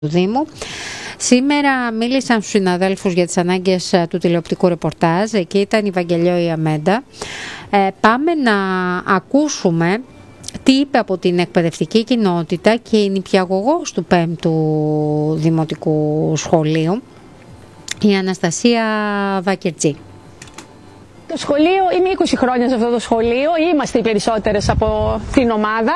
Δήμου. Σήμερα μίλησαν στους συναδέλφους για τις ανάγκες του τηλεοπτικού ρεπορτάζ. Εκεί ήταν η Βαγγελιό η Αμέντα. Πάμε να ακούσουμε τι είπε από την εκπαιδευτική κοινότητα και η νηπιαγωγός του 5ου Δημοτικού Σχολείου, η Αναστασία Βακερτζή. Το σχολείο, είμαι 20 χρόνια σε αυτό το σχολείο, είμαστε οι περισσότερες από την ομάδα.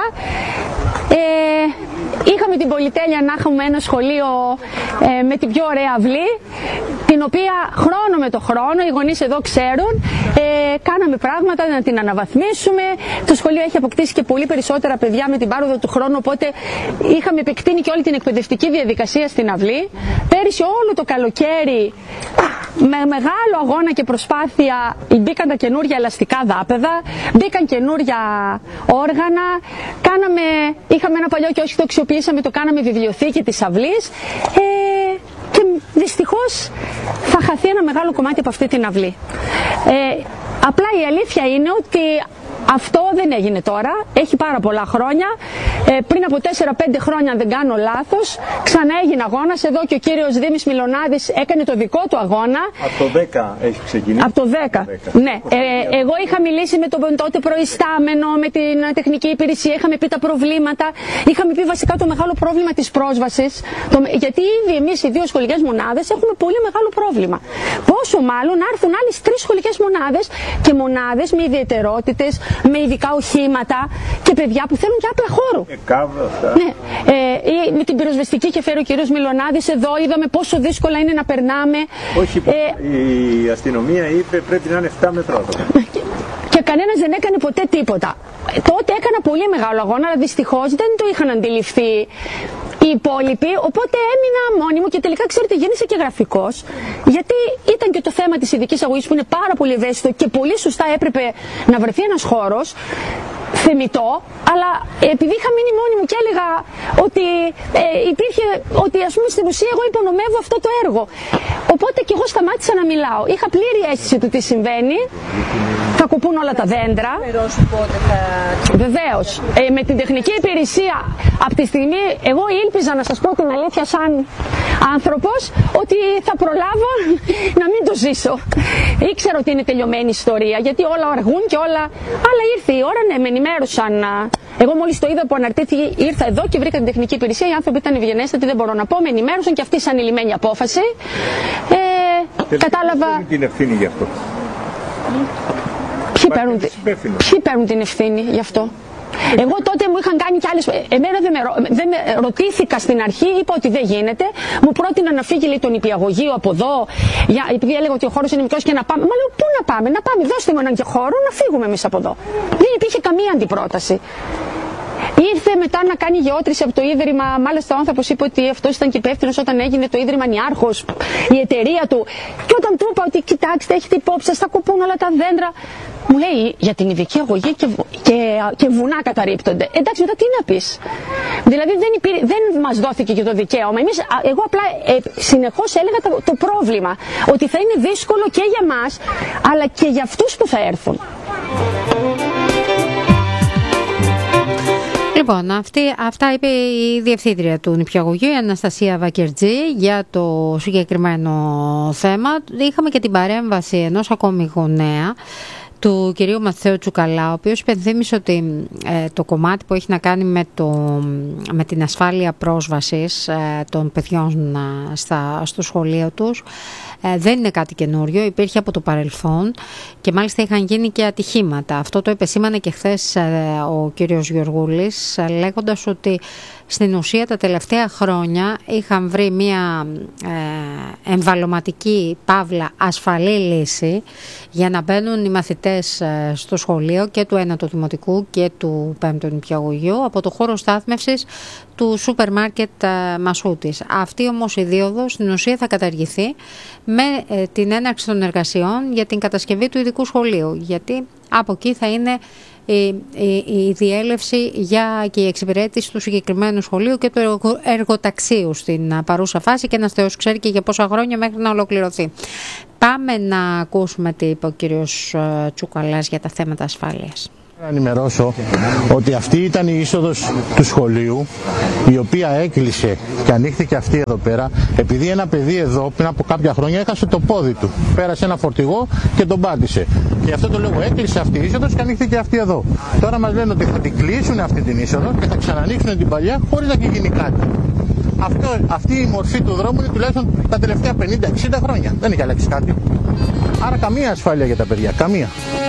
Είχαμε την πολυτέλεια να έχουμε ένα σχολείο με την πιο ωραία αυλή, την οποία χρόνο με το χρόνο, οι γονείς εδώ ξέρουν, κάναμε πράγματα να την αναβαθμίσουμε. Το σχολείο έχει αποκτήσει και πολύ περισσότερα παιδιά με την πάροδο του χρόνου, οπότε είχαμε επεκτείνει και όλη την εκπαιδευτική διαδικασία στην αυλή. Πέρυσι όλο το καλοκαίρι, με μεγάλο αγώνα και προσπάθεια, μπήκαν τα καινούργια ελαστικά δάπεδα, μπήκαν καινούργια όργανα, είχαμε ένα παλιό και όχι το αξιοποιήσαμε, το κάναμε βιβλιοθήκη της αυλής και δυστυχώς θα χαθεί ένα μεγάλο κομμάτι από αυτή την αυλή. Απλά η αλήθεια είναι ότι αυτό δεν έγινε τώρα, έχει πάρα πολλά χρόνια. Πριν από 4-5 χρόνια, αν δεν κάνω λάθος, ξανά έγινε αγώνας. Εδώ και ο κύριος Δήμης Μιλωνάδης έκανε το δικό του αγώνα. Από το 10 έχει ξεκινήσει. Από το 10. Ναι. Εγώ είχα μιλήσει με τον τότε προϊστάμενο, με την τεχνική υπηρεσία, είχαμε πει τα προβλήματα. Είχαμε πει βασικά το μεγάλο πρόβλημα της πρόσβασης. Γιατί ήδη εμείς οι δύο σχολικές μονάδες έχουμε πολύ μεγάλο πρόβλημα. Πόσο μάλλον να έρθουν άλλες 3 σχολικές μονάδες και μονάδες με ιδιαιτερότητες, με ειδικά οχήματα και παιδιά που θέλουν και άπλα χώρου. Ναι. Με την πυροσβεστική και φέρει ο κύριος Μιλωνάδης εδώ, είδαμε πόσο δύσκολα είναι να περνάμε. Όχι, η αστυνομία είπε πρέπει να είναι 7 μέτρα. Και κανένας δεν έκανε ποτέ τίποτα. Τότε έκανα πολύ μεγάλο αγώνα, αλλά δυστυχώς δεν το είχαν αντιληφθεί οι υπόλοιποι, οπότε έμεινα μόνη μου και τελικά, ξέρετε, γέννησα και γραφικός, γιατί ήταν και το θέμα της ειδικής αγωγής που είναι πάρα πολύ ευαίσθητο και πολύ σωστά έπρεπε να βρεθεί ένας χώρος θεμιτό, αλλά επειδή είχα μείνει μόνη μου και έλεγα ότι ότι ας πούμε στην ουσία εγώ υπονομεύω αυτό το έργο. Οπότε και εγώ σταμάτησα να μιλάω. Είχα πλήρη αίσθηση του τι συμβαίνει. Θα κοπούν όλα τα δέντρα. Βεβαίως. Με την τεχνική υπηρεσία, από τη στιγμή, εγώ ήλπιζα να σας πω την αλήθεια σαν άνθρωπος, ότι θα προλάβω να μην το ζήσω. Ήξερα ότι είναι τελειωμένη η ιστορία, γιατί όλα αργούν και όλα. Αλλά ήρθε η ώρα, ναι, με ενημέρωσαν. Εγώ μόλις το είδα που αναρτήθηκε, ήρθα εδώ και βρήκα την τεχνική υπηρεσία. Οι άνθρωποι ήταν ευγενέστατοι, δεν μπορώ να πω. Με ενημέρωσαν και αυτή σαν ηλυμένη απόφαση. Κατάλαβα. Την ευθύνη γι' αυτό. Ποιοι παίρνουν την ευθύνη γι' αυτό? Εγώ τότε μου είχαν κάνει κι άλλες. Εμένα δεν με ρωτήθηκα στην αρχή, είπα ότι δεν γίνεται. Μου πρότειναν να φύγει, λέει, το νηπιαγωγείο από εδώ, επειδή έλεγα ότι ο χώρος είναι μικρός και να πάμε. Μα λέω, πού να πάμε, δώστε μου έναν και χώρο να φύγουμε εμείς από εδώ. Δεν υπήρχε καμία αντιπρόταση. Ήρθε μετά να κάνει γεώτρηση από το Ίδρυμα. Μάλιστα ο άνθρωπος είπε ότι αυτός ήταν και υπεύθυνος όταν έγινε το Ίδρυμα Νιάρχος, η εταιρεία του. Και όταν του είπα ότι κοιτάξτε, έχετε υπόψη σας, θα κοπούν όλα τα δέντρα. Μου λέει για την ειδική αγωγή και βουνά καταρρίπτονται. Εντάξει, μετά τι να πεις? Δηλαδή δεν μας δόθηκε και το δικαίωμα. Εγώ απλά συνεχώς έλεγα το πρόβλημα. Ότι θα είναι δύσκολο και για μας, αλλά και για αυτούς που θα έρθουν. Λοιπόν, αυτά είπε η διευθύντρια του νηπιαγωγείου, η Αναστασία Βακερτζή, για το συγκεκριμένο θέμα. Είχαμε και την παρέμβαση ενός ακόμη γονέα, του κυρίου Μαθαίου Τσουκαλά, ο οποίος υπενθύμισε ότι το κομμάτι που έχει να κάνει με την ασφάλεια πρόσβασης των παιδιών στο σχολείο τους δεν είναι κάτι καινούριο, υπήρχε από το παρελθόν και μάλιστα είχαν γίνει και ατυχήματα. Αυτό το επεσήμανε και χθες ο κύριος Γεωργούλης, λέγοντας ότι στην ουσία τα τελευταία χρόνια είχαν βρει μια εμβαλωματική παύλα ασφαλή λύση για να μπαίνουν οι μαθητές στο σχολείο και του 1ου Δημοτικού και του 5ου Νηπιαγωγείου από το χώρο στάθμευσης του σούπερ μάρκετ Μασούτης. Αυτή όμως η δίωδος στην ουσία θα καταργηθεί με την έναρξη των εργασιών για την κατασκευή του ειδικού σχολείου, γιατί από εκεί θα είναι η διέλευση και η εξυπηρέτηση του συγκεκριμένου σχολείου και του εργοταξίου στην παρούσα φάση, και ένας Θεός ξέρει και για πόσα χρόνια μέχρι να ολοκληρωθεί. Πάμε να ακούσουμε τι είπε ο κύριος Τσουκαλάς για τα θέματα ασφάλειας. Να ενημερώσω ότι αυτή ήταν η είσοδος του σχολείου, η οποία έκλεισε και ανοίχθηκε αυτή εδώ πέρα, επειδή ένα παιδί εδώ πριν από κάποια χρόνια έχασε το πόδι του. Πέρασε ένα φορτηγό και τον πάτησε. Και γι' αυτό το λόγο έκλεισε αυτή η είσοδος και ανοίχθηκε αυτή εδώ. Τώρα μας λένε ότι θα την κλείσουν αυτή την είσοδο και θα ξανανοίξουν την παλιά χωρίς να έχει γίνει κάτι. Αυτή η μορφή του δρόμου είναι τουλάχιστον τα τελευταία 50-60 χρόνια. Δεν έχει αλλάξει κάτι. Άρα καμία ασφάλεια για τα παιδιά. Καμία.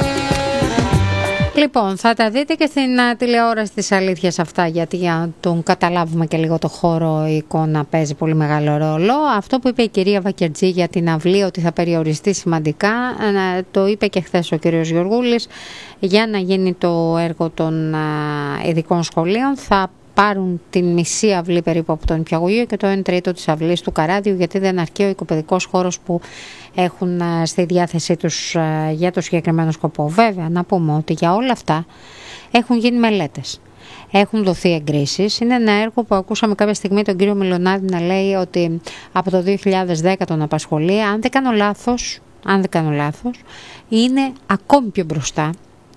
Λοιπόν, θα τα δείτε και στην τηλεόραση της αλήθειας αυτά, γιατί για να τον καταλάβουμε και λίγο το χώρο, η εικόνα παίζει πολύ μεγάλο ρόλο. Αυτό που είπε η κυρία Βακερτζή για την αυλή, ότι θα περιοριστεί σημαντικά, το είπε και χθες ο κύριος Γεωργούλης. Για να γίνει το έργο των ειδικών σχολείων θα πάρουν την μισή αυλή περίπου από τον Νηπιαγωγείο και το 1/3 της αυλής του Καράδιου, γιατί δεν αρκεί ο οικοπαιδικός χώρος που έχουν στη διάθεσή τους για το συγκεκριμένο σκοπό. Βέβαια, να πούμε ότι για όλα αυτά έχουν γίνει μελέτες, έχουν δοθεί εγκρίσεις. Είναι ένα έργο που ακούσαμε κάποια στιγμή τον κύριο Μιλονάδη να λέει ότι από το 2010 τον απασχολεί. Αν δεν κάνω λάθος, είναι ακόμη πιο μπροστά.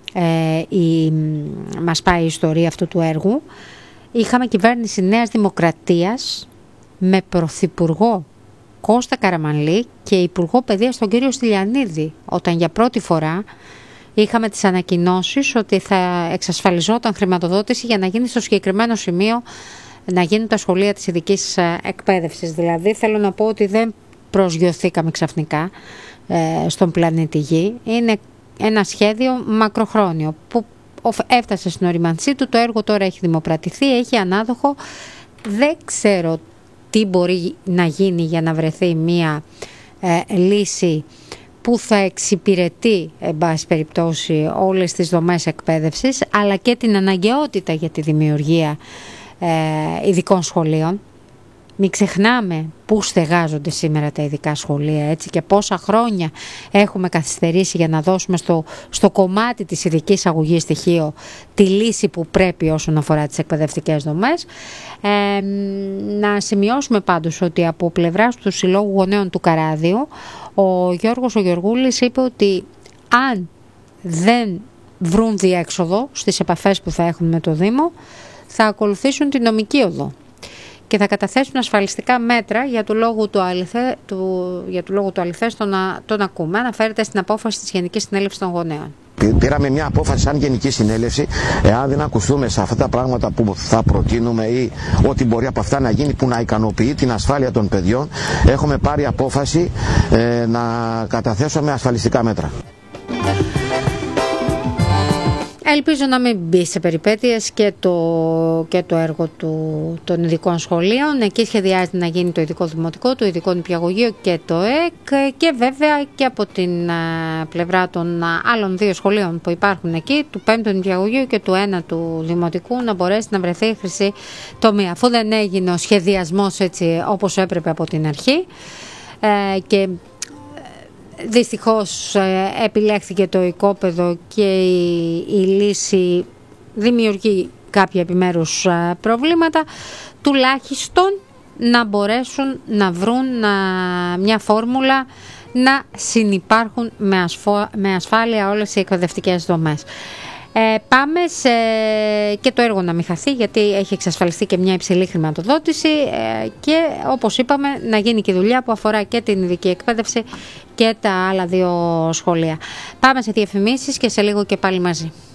Μας πάει η ιστορία αυτού του έργου. Είχαμε κυβέρνηση Νέας Δημοκρατίας με πρωθυπουργό Κώστα Καραμανλή και υπουργό παιδείας τον κύριο Στυλιανίδη, όταν για πρώτη φορά είχαμε τις ανακοινώσεις ότι θα εξασφαλιζόταν χρηματοδότηση για να γίνει στο συγκεκριμένο σημείο, να γίνουν τα σχολεία της ειδικής εκπαίδευσης. Δηλαδή θέλω να πω ότι δεν προσγειωθήκαμε ξαφνικά στον πλανήτη Γη. Είναι ένα σχέδιο μακροχρόνιο που έφτασε στην οριμανσή του. Το έργο τώρα έχει δημοπρατηθεί, έχει ανάδοχο. Δεν ξέρω τι μπορεί να γίνει για να βρεθεί μια λύση που θα εξυπηρετεί, εν πάση περιπτώσει, όλες τις δομές εκπαίδευσης, αλλά και την αναγκαιότητα για τη δημιουργία ειδικών σχολείων. Μην ξεχνάμε πού στεγάζονται σήμερα τα ειδικά σχολεία, έτσι, και πόσα χρόνια έχουμε καθυστερήσει για να δώσουμε στο κομμάτι της ειδικής αγωγής στοιχείο τη λύση που πρέπει όσον αφορά τις εκπαιδευτικές δομές. Να σημειώσουμε πάντως ότι από πλευράς του Συλλόγου Γονέων του Καράδιου, ο Γιώργος ο Γεωργούλης είπε ότι αν δεν βρουν διέξοδο στις επαφές που θα έχουν με το Δήμο, θα ακολουθήσουν την νομική οδό και θα καταθέσουν ασφαλιστικά μέτρα για του λόγου του αληθές τον ακούμε. Αναφέρεται στην απόφαση της Γενικής Συνέλευσης των Γονέων. Πήραμε μια απόφαση σαν Γενική Συνέλευση, εάν δεν ακουστούμε σε αυτά τα πράγματα που θα προτείνουμε ή ό,τι μπορεί από αυτά να γίνει που να ικανοποιεί την ασφάλεια των παιδιών, έχουμε πάρει απόφαση να καταθέσουμε ασφαλιστικά μέτρα. Ελπίζω να μην μπει σε περιπέτειες και το έργο των ειδικών σχολείων. Εκεί σχεδιάζεται να γίνει το ειδικό δημοτικό, το ειδικό νηπιαγωγείο και το ΕΚ, και βέβαια και από την πλευρά των άλλων δύο σχολείων που υπάρχουν εκεί, του 5ου νηπιαγωγείου και του 1ου δημοτικού, να μπορέσει να βρεθεί η χρυσή τομή, αφού δεν έγινε ο σχεδιασμός έτσι όπως έπρεπε από την αρχή και δυστυχώς επιλέχθηκε το οικόπεδο και η λύση δημιουργεί κάποια επιμέρους προβλήματα. Τουλάχιστον να μπορέσουν να βρουν μια φόρμουλα να συνυπάρχουν με ασφάλεια όλες οι εκπαιδευτικές δομές. Πάμε και το έργο να μην χαθεί, γιατί έχει εξασφαλιστεί και μια υψηλή χρηματοδότηση και όπως είπαμε να γίνει και δουλειά που αφορά και την ειδική εκπαίδευση και τα άλλα δύο σχολεία. Πάμε σε διαφημίσεις και σε λίγο και πάλι μαζί.